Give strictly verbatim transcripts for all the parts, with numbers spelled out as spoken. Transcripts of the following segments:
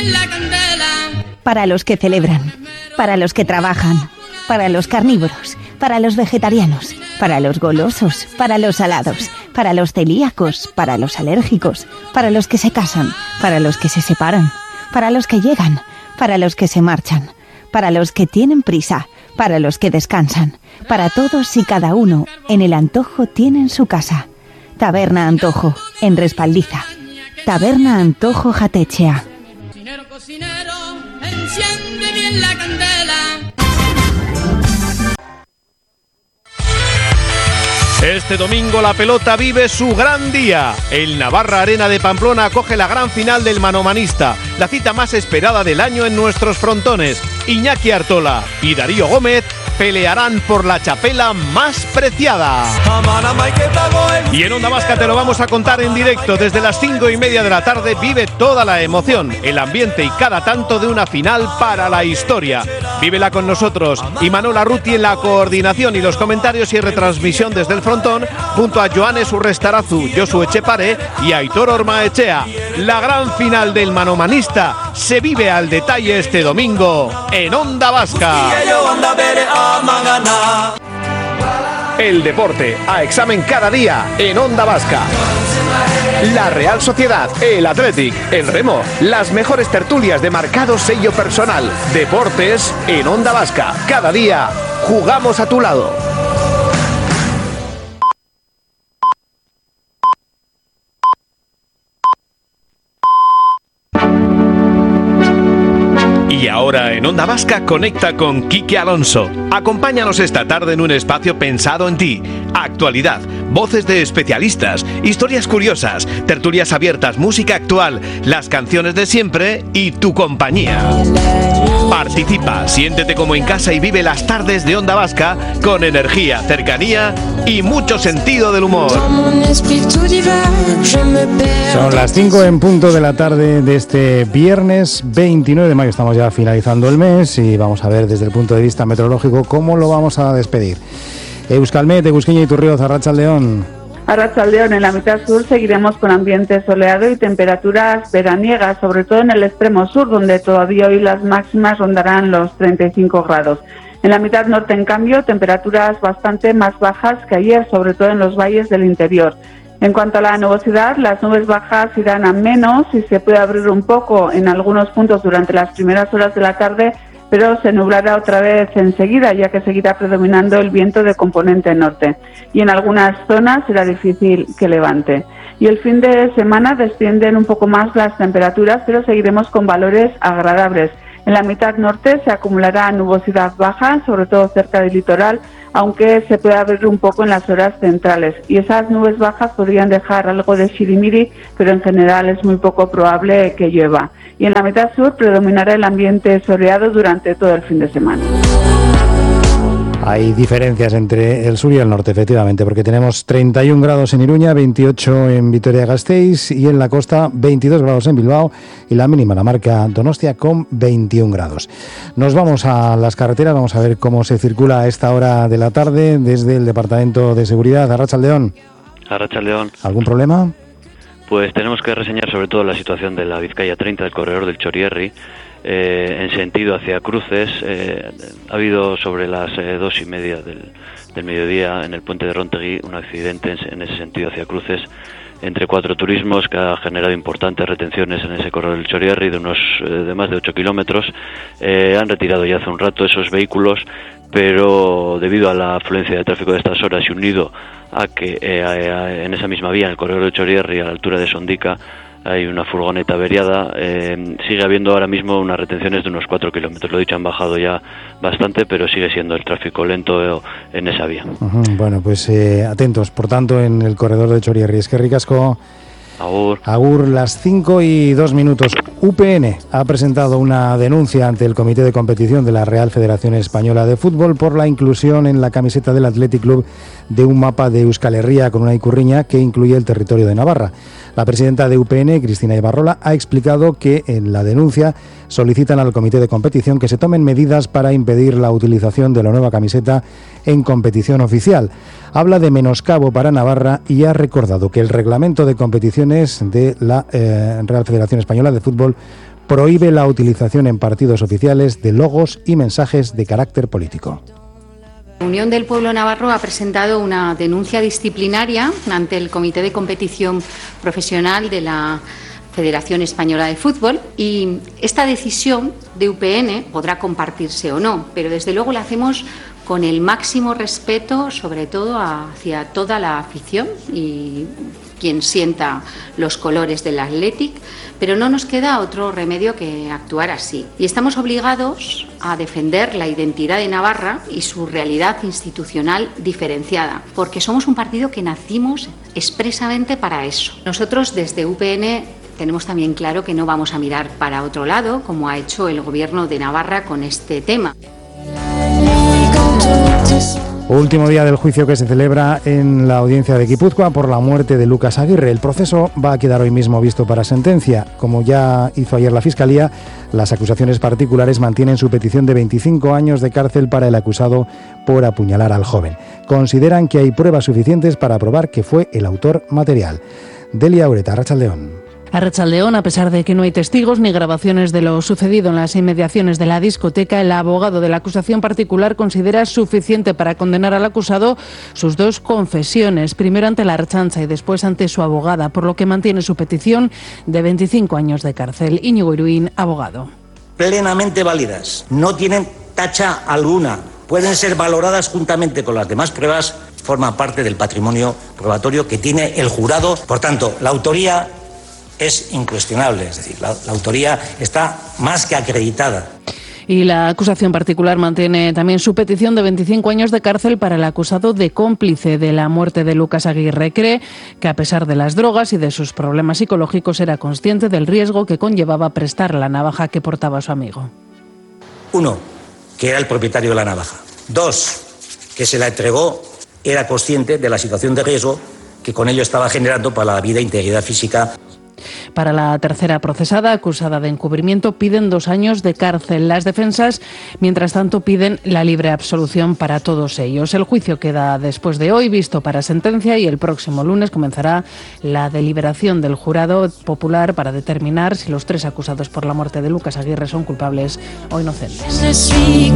bien la candela. Para los que celebran, para los que trabajan, para los carnívoros, para los vegetarianos, para los golosos, para los salados, para los celíacos, para los alérgicos, para los que se casan, para los que se separan, para los que llegan, para los que se marchan, para los que tienen prisa, para los que descansan, para todos y cada uno, en el Antojo tienen su casa. Taberna Antojo, en Respaldiza. Taberna Antojo Jatechea. Cocinero, cocinero, enciende bien la candela. Este domingo la pelota vive su gran día. El Navarra Arena de Pamplona acoge la gran final del manomanista, la cita más esperada del año en nuestros frontones. Iñaki Artola y Darío Gómez pelearán por la chapela más preciada. Y en Onda Vasca te lo vamos a contar en directo. Desde las cinco y media de la tarde vive toda la emoción, el ambiente y cada tanto de una final para la historia. Vívela con nosotros. Imanol Arruti en la coordinación y los comentarios y retransmisión desde el frontón, junto a Joanes Urrestarazu, Josu Echepare y Aitor Ormaechea. La gran final del manomanista se vive al detalle este domingo en Onda Vasca. El deporte a examen cada día en Onda Vasca. La Real Sociedad, el Athletic, el Remo, las mejores tertulias de marcado sello personal. Deportes en Onda Vasca. Cada día jugamos a tu lado. Y ahora en Onda Vasca conecta con Quique Alonso. Acompáñanos esta tarde en un espacio pensado en ti. Actualidad, voces de especialistas, historias curiosas, tertulias abiertas, música actual, las canciones de siempre y tu compañía. Participa, siéntete como en casa y vive las tardes de Onda Vasca con energía, cercanía y mucho sentido del humor. Son las cinco en punto de la tarde de este viernes veintinueve de mayo. Estamos ya finalizando el mes y vamos a ver desde el punto de vista meteorológico cómo lo vamos a despedir. Euskalmet, Egusquiña y Turrioz, Arratsaldeón. Arratsaldeón, en la mitad sur seguiremos con ambiente soleado y temperaturas veraniegas, sobre todo en el extremo sur, donde todavía hoy las máximas rondarán los treinta y cinco grados. En la mitad norte, en cambio, temperaturas bastante más bajas que ayer, sobre todo en los valles del interior. En cuanto a la nubosidad, las nubes bajas irán a menos y se puede abrir un poco en algunos puntos durante las primeras horas de la tarde, pero se nublará otra vez enseguida, ya que seguirá predominando el viento de componente norte. Y en algunas zonas será difícil que levante. Y el fin de semana descienden un poco más las temperaturas, pero seguiremos con valores agradables. En la mitad norte se acumulará nubosidad baja, sobre todo cerca del litoral, aunque se puede abrir un poco en las horas centrales. Y esas nubes bajas podrían dejar algo de shirimiri, pero en general es muy poco probable que llueva. Y en la mitad sur predominará el ambiente soleado durante todo el fin de semana. Hay diferencias entre el sur y el norte, efectivamente, porque tenemos treinta y un grados en Iruña, veintiocho en Vitoria-Gasteiz y en la costa veintidós grados en Bilbao y la mínima la marca Donostia con veintiún grados. Nos vamos a las carreteras, vamos a ver cómo se circula a esta hora de la tarde desde el Departamento de Seguridad. Arratsaldeón. Arratsaldeón. ¿Algún problema? Pues tenemos que reseñar sobre todo la situación de la Vizcaya treinta del corredor del Chorierri. Eh, en sentido hacia Cruces, eh, ha habido sobre las eh, dos y media del, del mediodía en el puente de Rontegui un accidente en, en ese sentido hacia Cruces entre cuatro turismos que ha generado importantes retenciones en ese corredor del Chorierri de unos eh, de más de ocho kilómetros. Eh, han retirado ya hace un rato esos vehículos, pero debido a la afluencia de tráfico de estas horas y unido a que eh, a, en esa misma vía, en el corredor del Chorierri, a la altura de Sondica, hay una furgoneta averiada, eh, sigue habiendo ahora mismo unas retenciones de unos cuatro kilómetros. Lo dicho, han bajado ya bastante, pero sigue siendo el tráfico lento en esa vía. Uh-huh. Bueno, pues eh, atentos, por tanto, en el corredor de Chorierri. Es que ricasco. Agur. Agur, las cinco y dos minutos. U P N ha presentado una denuncia ante el Comité de Competición de la Real Federación Española de Fútbol por la inclusión en la camiseta del Athletic Club de un mapa de Euskal Herria con una icurriña que incluye el territorio de Navarra. La presidenta de U P N, Cristina Ibarrola, ha explicado que en la denuncia solicitan al Comité de Competición que se tomen medidas para impedir la utilización de la nueva camiseta en competición oficial. Habla de menoscabo para Navarra y ha recordado que el reglamento de competiciones de la eh, Real Federación Española de Fútbol prohíbe la utilización en partidos oficiales de logos y mensajes de carácter político. La Unión del Pueblo Navarro ha presentado una denuncia disciplinaria ante el Comité de Competición Profesional de la Federación Española de Fútbol, y esta decisión de U P N podrá compartirse o no, pero desde luego la hacemos con el máximo respeto, sobre todo hacia toda la afición y quien sienta los colores del Athletic, pero no nos queda otro remedio que actuar así. Y estamos obligados a defender la identidad de Navarra y su realidad institucional diferenciada, porque somos un partido que nacimos expresamente para eso. Nosotros desde U P N tenemos también claro que no vamos a mirar para otro lado, como ha hecho el Gobierno de Navarra con este tema. Último día del juicio que se celebra en la audiencia de Guipúzcoa por la muerte de Lucas Aguirre. El proceso va a quedar hoy mismo visto para sentencia. Como ya hizo ayer la Fiscalía, las acusaciones particulares mantienen su petición de veinticinco años de cárcel para el acusado por apuñalar al joven. Consideran que hay pruebas suficientes para probar que fue el autor material. Delia Ureta, Arratsaldeon. Arratsaldeon, a pesar de que no hay testigos ni grabaciones de lo sucedido en las inmediaciones de la discoteca, el abogado de la acusación particular considera suficiente para condenar al acusado sus dos confesiones, primero ante la Ertzaintza y después ante su abogada, por lo que mantiene su petición de veinticinco años de cárcel. Íñigo Iruín, abogado. Plenamente válidas, no tienen tacha alguna, pueden ser valoradas juntamente con las demás pruebas, forman parte del patrimonio probatorio que tiene el jurado. Por tanto, la autoría es incuestionable, es decir, la, la autoría está más que acreditada. Y la acusación particular mantiene también su petición de veinticinco años de cárcel para el acusado de cómplice de la muerte de Lucas Aguirre. Cree que a pesar de las drogas y de sus problemas psicológicos era consciente del riesgo que conllevaba prestar la navaja que portaba su amigo. Uno, que era el propietario de la navaja. Dos, que se la entregó, era consciente de la situación de riesgo que con ello estaba generando para la vida e integridad física. Para la tercera procesada, acusada de encubrimiento, piden dos años de cárcel. Las defensas, mientras tanto, piden la libre absolución para todos ellos. El juicio queda después de hoy visto para sentencia y el próximo lunes comenzará la deliberación del jurado popular para determinar si los tres acusados por la muerte de Lucas Aguirre son culpables o inocentes.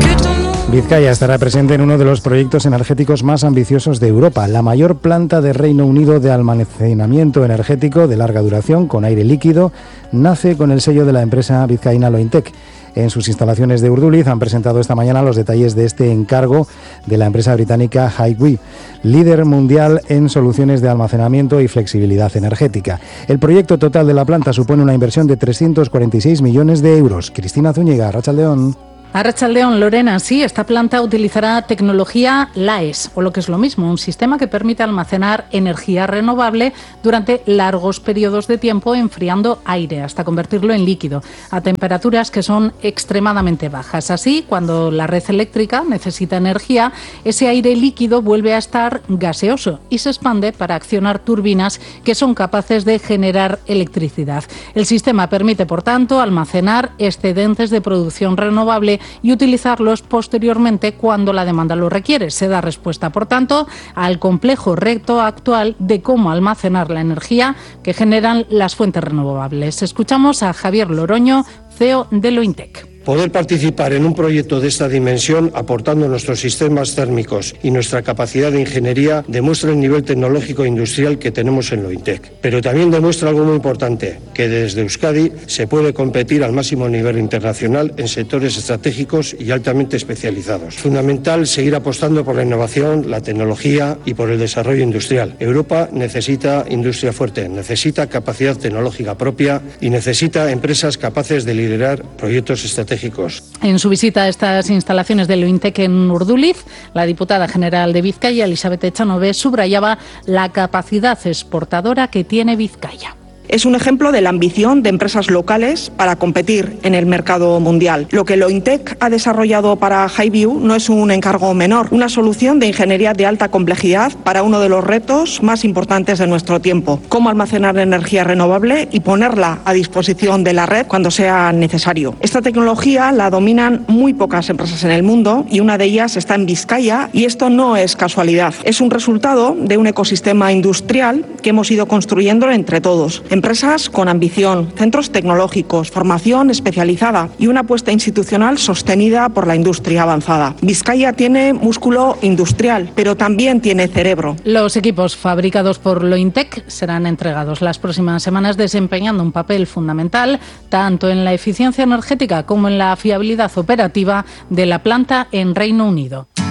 Vizcaya estará presente en uno de los proyectos energéticos más ambiciosos de Europa, la mayor planta de Reino Unido de almacenamiento energético de larga duración con aire líquido, nace con el sello de la empresa vizcaína Lointec. En sus instalaciones de Urduliz han presentado esta mañana los detalles de este encargo de la empresa británica Highway, líder mundial en soluciones de almacenamiento y flexibilidad energética. El proyecto total de la planta supone una inversión de trescientos cuarenta y seis millones de euros. Cristina Zúñiga, Arratsaldeon. Arratsaldeon, Lorena, sí, esta planta utilizará tecnología L A E S, o lo que es lo mismo, un sistema que permite almacenar energía renovable durante largos periodos de tiempo enfriando aire hasta convertirlo en líquido a temperaturas que son extremadamente bajas. Así, cuando la red eléctrica necesita energía, ese aire líquido vuelve a estar gaseoso y se expande para accionar turbinas que son capaces de generar electricidad. El sistema permite, por tanto, almacenar excedentes de producción renovable y utilizarlos posteriormente cuando la demanda lo requiere. Se da respuesta, por tanto, al complejo reto actual de cómo almacenar la energía que generan las fuentes renovables. Escuchamos a Javier Loroño, C E O de Lointec. Poder participar en un proyecto de esta dimensión aportando nuestros sistemas térmicos y nuestra capacidad de ingeniería demuestra el nivel tecnológico e industrial que tenemos en Lointec. Pero también demuestra algo muy importante, que desde Euskadi se puede competir al máximo nivel internacional en sectores estratégicos y altamente especializados. Es fundamental seguir apostando por la innovación, la tecnología y por el desarrollo industrial. Europa necesita industria fuerte, necesita capacidad tecnológica propia y necesita empresas capaces de liderar proyectos estratégicos. En su visita a estas instalaciones de Lointec en Urduliz, la diputada general de Vizcaya, Elizabeth Echanove, subrayaba la capacidad exportadora que tiene Vizcaya. Es un ejemplo de la ambición de empresas locales para competir en el mercado mundial. Lo que Lointec ha desarrollado para Highview no es un encargo menor, una solución de ingeniería de alta complejidad para uno de los retos más importantes de nuestro tiempo: cómo almacenar energía renovable y ponerla a disposición de la red cuando sea necesario. Esta tecnología la dominan muy pocas empresas en el mundo y una de ellas está en Vizcaya, y esto no es casualidad. Es un resultado de un ecosistema industrial que hemos ido construyendo entre todos. Empresas con ambición, centros tecnológicos, formación especializada y una apuesta institucional sostenida por la industria avanzada. Vizcaya tiene músculo industrial, pero también tiene cerebro. Los equipos fabricados por Lointec serán entregados las próximas semanas, desempeñando un papel fundamental tanto en la eficiencia energética como en la fiabilidad operativa de la planta en Reino Unido.